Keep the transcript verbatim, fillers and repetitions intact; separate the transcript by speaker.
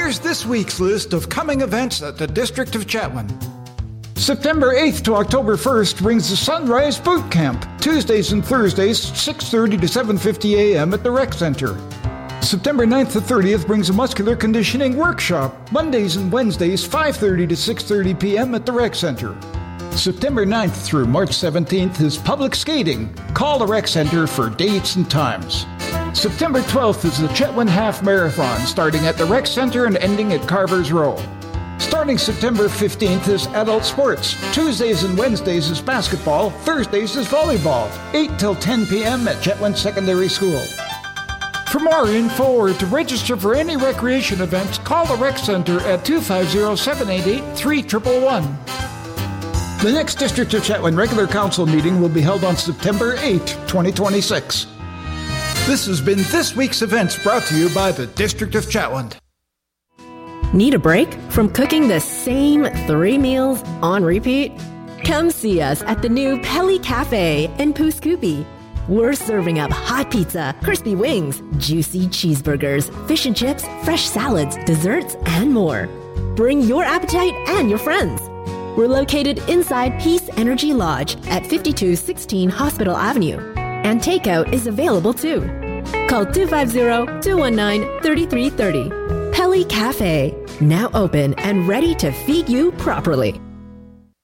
Speaker 1: Here's this week's list of coming events at the District of Chetwynd. September eighth to October first brings the Sunrise Boot Camp, Tuesdays and Thursdays, six thirty to seven fifty a.m. at the Rec Center. September ninth to thirtieth brings a Muscular Conditioning Workshop, Mondays and Wednesdays, five thirty to six thirty p.m. at the Rec Center. September ninth through March seventeenth is Public Skating. Call the Rec Center for dates and times. September twelfth is the Chetwynd Half Marathon, starting at the Rec Center and ending at Carver's Row. Starting September fifteenth is Adult Sports. Tuesdays and Wednesdays is basketball, Thursdays is volleyball, eight till ten p.m. at Chetwynd Secondary School. For more info or to register for any recreation events, call the Rec Center at two five zero, seven eight eight, three one one one. The next District of Chetwynd regular council meeting will be held on September eighth, twenty twenty-six. This has been this week's events brought to you by the District of Chetwynd.
Speaker 2: Need a break from cooking the same three meals on repeat? Come see us at the new Pelly Cafe in Pooskoopi. We're serving up hot pizza, crispy wings, juicy cheeseburgers, fish and chips, fresh salads, desserts, and more. Bring your appetite and your friends. We're located inside Peace Energy Lodge at fifty-two sixteen Hospital Avenue. And takeout is available too. Call two five zero, two one nine, three three three zero. Pelly Cafe, now open and ready to feed you properly.